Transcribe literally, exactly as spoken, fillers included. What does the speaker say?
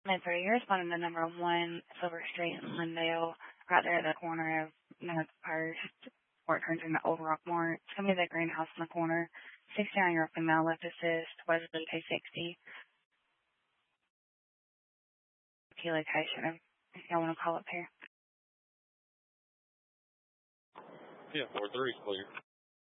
That's right. You're responding to number one Silver Street in Lindale, right there at the corner of North First, where it turns into Old Rockmore. It's going to be the greenhouse in the corner. sixty-nine-year-old female left assist, Wesley two sixty. Key location if y'all want to call up here. Yeah, four three is clear.